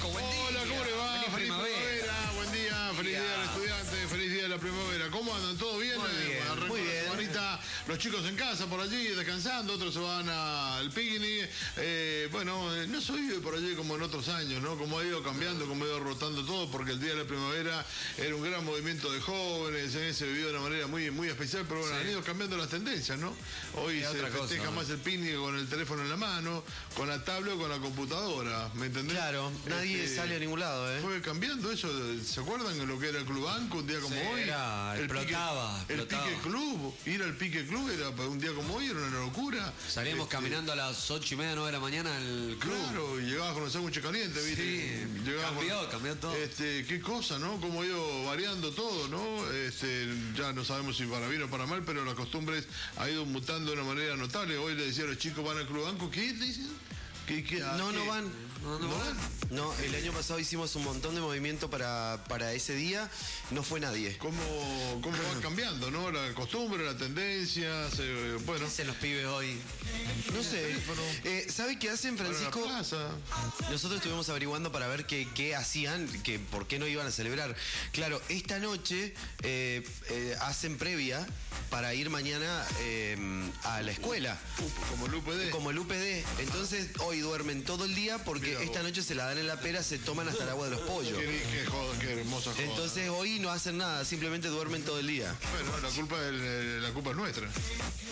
Francisco, buen día. Hola, ¿cómo le va? Feliz primavera. Buen día, feliz día del estudiante, feliz día de la primavera. ¿Cómo andan? ¿Todo bien? Muy bien, Arrancó muy la bien. semanita, los chicos en casa por allí descansando, otros se van al picnic. Bueno, no se vive por allí como en otros años, ¿no? Como ha ido cambiando, como ha ido rotando todo, porque el día de la primavera era un gran movimiento de jóvenes, se vivió de una manera muy, muy especial, pero bueno, Sí. han ido cambiando las tendencias, ¿no? Hoy Es se otra cosa, festeja ¿no? más el picnic con el teléfono en la mano, con la tablet o con la computadora, ¿me entendés? Claro, nadie sale a ningún lado, ¿eh? Fue cambiando eso, ¿se acuerdan de lo que era el Club Banco un día como Sí, hoy? explotaba. El Pique Club, ir al Pique Club era para un día como hoy, era una locura. Salíamos caminando a las 8:30, 9 de la mañana al club. Claro, y llegabas con los sándwiches calientes, ¿viste? Sí, Llegabas cambió todo. Qué cosa, ¿no? Cómo ha ido variando todo, ¿no? Ya no sabemos si para bien o para mal, pero las costumbres ha ido mutando de una manera notable. Hoy le decía a los chicos, van al Club Banco, ¿qué dicen? No van. ¿No van? No, el año pasado hicimos un montón de movimiento para ese día, no fue nadie. ¿Cómo va cambiando, no? La costumbre, la tendencia, bueno. ¿Qué hacen los pibes hoy? No sé. ¿Sabe qué hacen, Para la Francisco? plaza. Nosotros estuvimos averiguando para ver qué hacían, por qué no iban a celebrar. Claro, esta noche hacen previa para ir mañana a la escuela. Como el UPD. Como el UPD. Entonces hoy duermen todo el día porque Mira esta vos. noche se la dan en la pera, se toman hasta el agua de los pollos. Qué hermosa joda. Entonces hoy no hacen nada, simplemente duermen todo el día. Bueno, la culpa es nuestra.